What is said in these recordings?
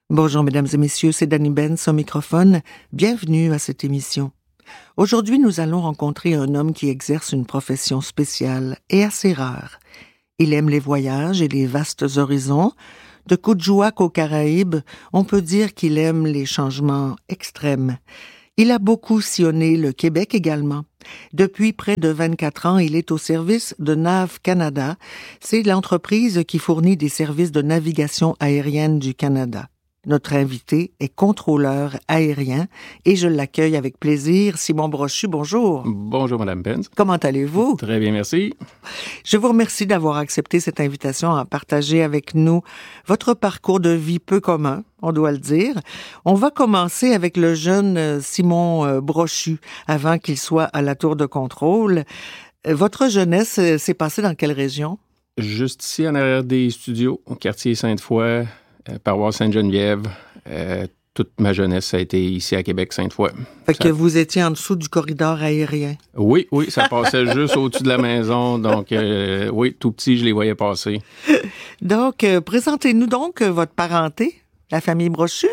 Bonjour mesdames et messieurs, c'est Dani Benz au microphone. Bienvenue à cette émission. Aujourd'hui, nous allons rencontrer un homme qui exerce une profession spéciale et assez rare. Il aime les voyages et les vastes horizons. De Kuujjuaq aux Caraïbes, on peut dire qu'il aime les changements extrêmes. Il a beaucoup sillonné le Québec également. Depuis près de 24 ans, il est au service de NAV Canada. C'est l'entreprise qui fournit des services de navigation aérienne du Canada. Notre invité est contrôleur aérien et je l'accueille avec plaisir. Simon Brochu, bonjour. Bonjour, Madame Benz. Comment allez-vous? Très bien, merci. Je vous remercie d'avoir accepté cette invitation à partager avec nous votre parcours de vie peu commun, on doit le dire. On va commencer avec le jeune Simon Brochu, avant qu'il soit à la tour de contrôle. Votre jeunesse s'est passée dans quelle région? Juste ici, en arrière des studios, au quartier Sainte-Foy, paroisse Sainte-Geneviève. Toute ma jeunesse, ça a été ici à Québec, Sainte-Foy. Fait que vous étiez en dessous du corridor aérien. Oui, ça passait juste au-dessus de la maison. Donc, oui, tout petit, je les voyais passer. Donc, présentez-nous donc votre parenté, la famille Brochu.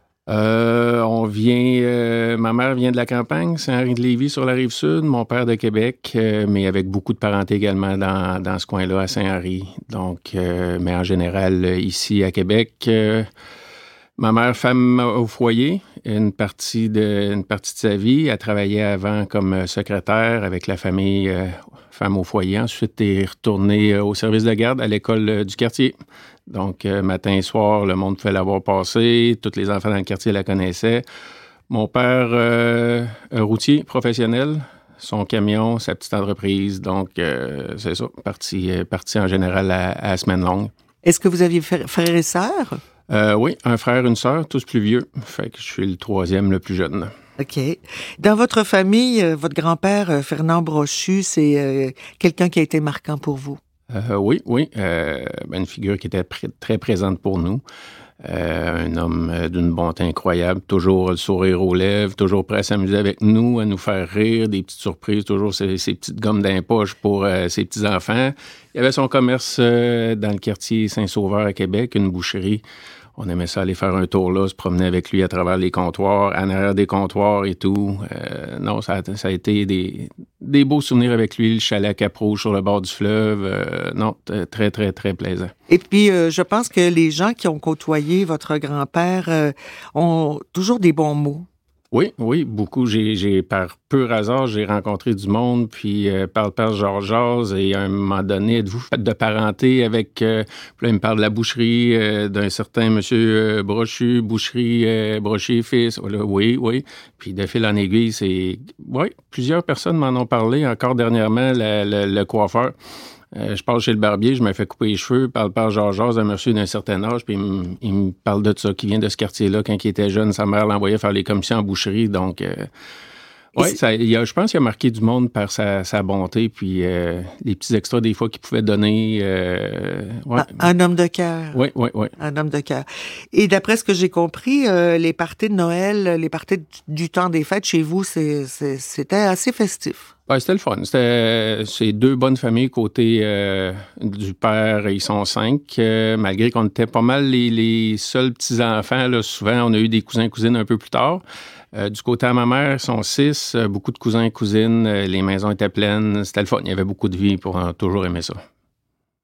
Ma mère vient de la campagne, Saint-Henri-de-Lévis sur la Rive-Sud, mon père de Québec, mais avec beaucoup de parenté également dans ce coin-là, à Saint-Henri. Donc, mais en général, ici à Québec, ma mère, femme au foyer, une partie de sa vie. Elle travaillait avant comme secrétaire avec la famille, femme au foyer. Ensuite, elle est retournée au service de garde à l'école du quartier. Donc, matin et soir, le monde pouvait l'avoir passé. Tous les enfants dans le quartier la connaissaient. Mon père, routier professionnel, son camion, sa petite entreprise. Donc, c'est ça, parti en général à semaine longue. Est-ce que vous aviez frères et sœurs? Oui, un frère, une sœur, tous plus vieux. Fait que je suis le troisième, le plus jeune. OK. Dans votre famille, votre grand-père, Fernand Brochu, c'est quelqu'un qui a été marquant pour vous? Oui. Une figure qui était très présente pour nous. Un homme d'une bonté incroyable, toujours le sourire aux lèvres, toujours prêt à s'amuser avec nous, à nous faire rire, des petites surprises, toujours ses petites gommes dans les poches pour ses petits-enfants. Il avait son commerce dans le quartier Saint-Sauveur à Québec, une boucherie. On aimait ça aller faire un tour là, se promener avec lui à travers les comptoirs, en arrière des comptoirs et tout. Non, ça a été des beaux souvenirs avec lui, le chalet à Cap-Rouge sur le bord du fleuve. Non, très, très, très plaisant. Et puis, je pense que les gens qui ont côtoyé votre grand-père ont toujours des bons mots. Oui, beaucoup. J'ai par pur hasard, j'ai rencontré du monde, puis parle Georges, et à un moment donné, êtes-vous de parenté avec... puis là, il me parle de la boucherie d'un certain monsieur Brochu, boucherie Brochu fils. Voilà, oui. Puis de fil en aiguille, plusieurs personnes m'en ont parlé. Encore dernièrement, le coiffeur. Je passe chez le barbier, je me fais couper les cheveux, parle Georges, un monsieur d'un certain âge, puis il me parle de ça, qui vient de ce quartier-là. Quand il était jeune, sa mère l'envoyait faire les commissions en boucherie. Donc, je pense qu'il a marqué du monde par sa bonté, puis les petits extras des fois qu'il pouvait donner. Un homme de cœur. Oui. Un homme de cœur. Et d'après ce que j'ai compris, les parties de Noël, les parties du temps des fêtes chez vous, c'était assez festif. C'était le fun. C'est deux bonnes familles côté du père, ils sont 5. Malgré qu'on était pas mal les seuls petits-enfants, là, souvent on a eu des cousins-cousines un peu plus tard. Du côté à ma mère, ils sont 6, beaucoup de cousins et cousines, les maisons étaient pleines, c'était le fun. Il y avait beaucoup de vie, pour toujours aimer ça.